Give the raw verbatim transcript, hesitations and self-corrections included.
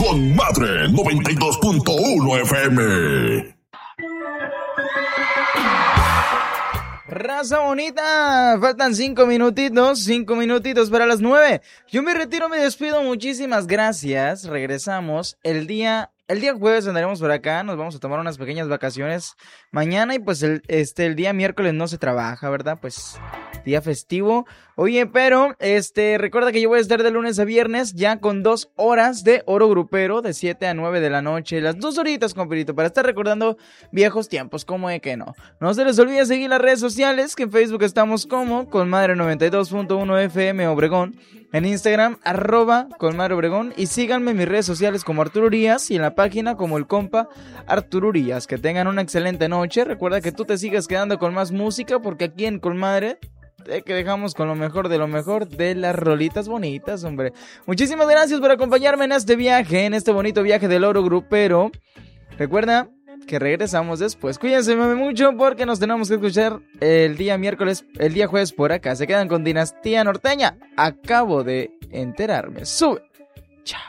Con Madre noventa y dos punto uno F M. Raza bonita, faltan cinco minutitos, cinco minutitos para las nueve. Yo me retiro, me despido, muchísimas gracias. Regresamos el día, el día jueves andaremos por acá, nos vamos a tomar unas pequeñas vacaciones mañana y pues el, este, el día miércoles no se trabaja, ¿verdad? Pues día festivo. Oye, pero este recuerda que yo voy a estar de lunes a viernes ya con dos horas de oro grupero de siete a nueve de la noche, las dos horitas, compadrito, para estar recordando viejos tiempos, como de que no. No se les olvide seguir las redes sociales, que en Facebook estamos como Colmadre noventa y dos punto uno F M Obregón, en Instagram arroba Colmadre Obregón, y síganme en mis redes sociales como Arturo Urias y en la página como el compa Arturo Urias. Que tengan una excelente noche. Recuerda que tú te sigas quedando con más música, porque aquí en Colmadre que dejamos con lo mejor de lo mejor de las rolitas bonitas, hombre. Muchísimas gracias por acompañarme en este viaje, en este bonito viaje del oro grupero. Recuerda que regresamos después. Cuídense mucho porque nos tenemos que escuchar el día miércoles, el día jueves por acá. Se quedan con Dinastía Norteña. Acabo de enterarme. Sube.